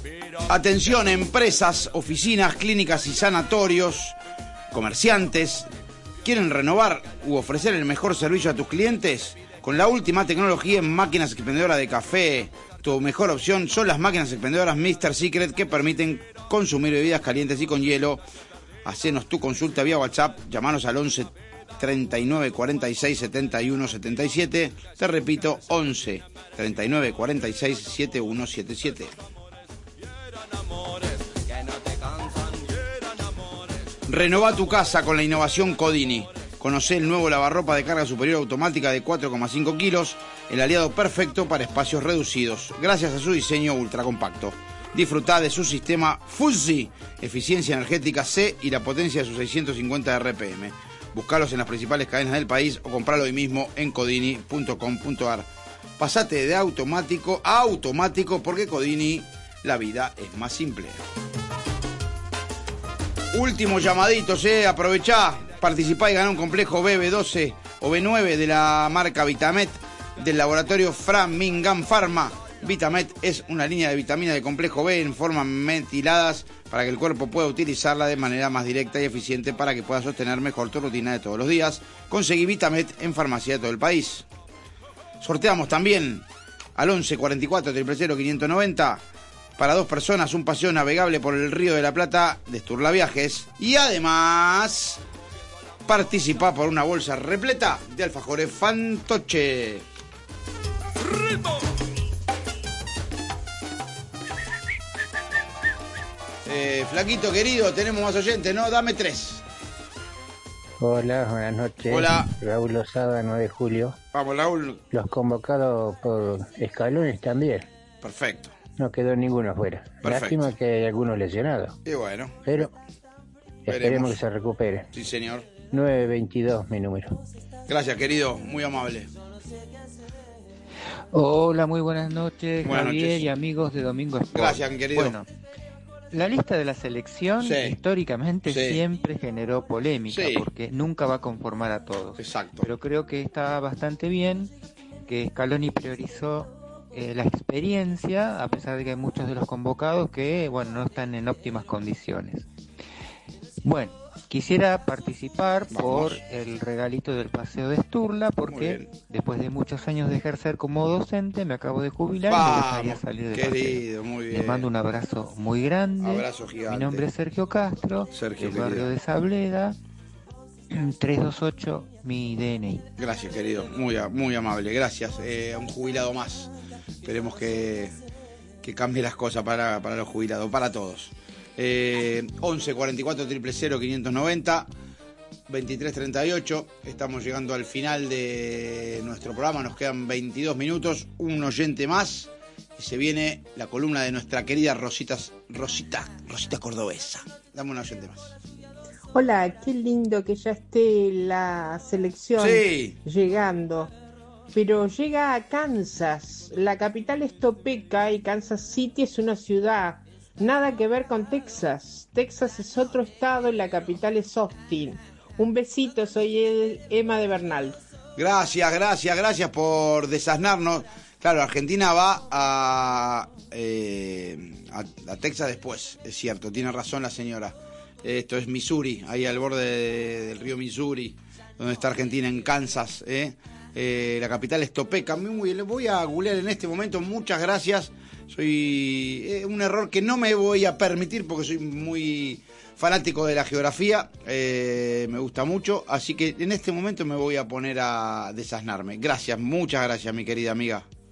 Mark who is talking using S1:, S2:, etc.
S1: Atención, empresas, oficinas, clínicas y sanatorios, comerciantes, ¿quieren renovar u ofrecer el mejor servicio a tus clientes? Con la última tecnología en máquinas expendedoras de café, tu mejor opción son las máquinas expendedoras Mr. Secret, que permiten consumir bebidas calientes y con hielo. Hacenos tu consulta vía WhatsApp, llamanos al 11 39 46 71 77. Te repito, 11 39 46 7177. Renová tu casa con la innovación Codini. Conocé el nuevo lavarropa de carga superior automática de 4,5 kilos, el aliado perfecto para espacios reducidos, gracias a su diseño ultra compacto. Disfrutá de su sistema Fuzzy, eficiencia energética C y la potencia de sus 650 RPM. Buscalos en las principales cadenas del país o compralo hoy mismo en codini.com.ar. Pasate de automático a automático, porque Codini, la vida es más simple. Últimos llamaditos, aprovechá, participá y ganá un complejo BB12 o B9 de la marca Vitamet del laboratorio Framingham Pharma. Vitamet es una línea de vitaminas de complejo B en forma metiladas para que el cuerpo pueda utilizarla de manera más directa y eficiente para que puedas sostener mejor tu rutina de todos los días. Conseguí Vitamet en farmacia de todo el país. Sorteamos también al 11 44 000 590 para 2 personas un paseo navegable por el Río de la Plata de Sturla Viajes. Y además participá por una bolsa repleta de alfajores Fantoche. ¡Ritmo! Flaquito querido, tenemos más oyentes, ¿no? Dame 3.
S2: Hola, buenas noches.
S1: Hola.
S2: Raúl Lozada, 9 de julio.
S1: Vamos, Raúl.
S2: Los convocados por escalones también.
S1: Perfecto.
S2: No quedó ninguno afuera.
S1: Perfecto.
S2: Lástima que hay algunos lesionados.
S1: Y bueno.
S2: Pero esperemos que se recupere.
S1: Sí, señor.
S2: 922, mi número.
S1: Gracias, querido. Muy amable.
S3: Hola, muy buenas noches,
S1: Buenas
S3: Javier
S1: noches.
S3: Y amigos de Domingo Sport.
S1: Gracias, querido.
S3: Bueno, la lista de la selección históricamente siempre generó polémica, porque nunca va a conformar a todos.
S1: Exacto.
S3: Pero creo que está bastante bien que Scaloni priorizó la experiencia, a pesar de que hay muchos de los convocados que, bueno, no están en óptimas condiciones. Bueno, quisiera participar por el regalito del paseo de Sturla, porque después de muchos años de ejercer como docente, me acabo de jubilar y me gustaría salir de
S1: querido,
S3: paseo.
S1: muy bien.
S3: Les mando un abrazo muy grande.
S1: Abrazo gigante.
S3: Mi nombre es Sergio Castro,
S1: Sergio,
S3: del barrio de Sableda, 328, mi DNI.
S1: Gracias, querido, muy amable, gracias. Un jubilado más. Esperemos que cambie las cosas para los jubilados, para todos. 11 44 000 590 23 38. Estamos llegando al final de nuestro programa. Nos quedan 22 minutos, un oyente más y se viene la columna de nuestra querida Rosita Cordobesa. Dame un oyente más.
S4: Hola, qué lindo que ya esté la selección llegando. Pero llega a Kansas. La capital es Topeka y Kansas City es una ciudad. Nada que ver con Texas. Texas es otro estado y la capital es Austin. Un besito, soy Emma de Bernal.
S1: Gracias por desasnarnos. Claro, Argentina va a Texas después, es cierto, tiene razón la señora. Esto es Missouri, ahí al borde del río Missouri, donde está Argentina, en Kansas. La capital es Topeka. Le voy a googlear en este momento, muchas gracias. Soy un error que no me voy a permitir porque soy muy fanático de la geografía, me gusta mucho, así que en este momento me voy a poner a desasnarme. Muchas gracias, mi querida amiga.